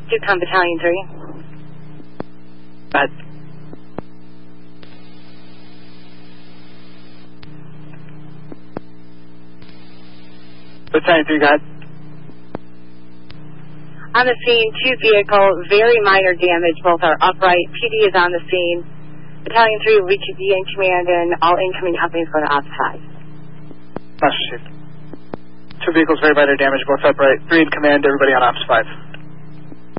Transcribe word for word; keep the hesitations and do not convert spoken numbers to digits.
Yukon Battalion three. Bad. Battalion three, go ahead. On the scene, two vehicles, very minor damage. Both are upright. P D is on the scene. Battalion three will be in command, and all incoming companies go to Ops five. Master received. Two vehicles, very minor damage, both upright. Three in command, everybody on Ops five.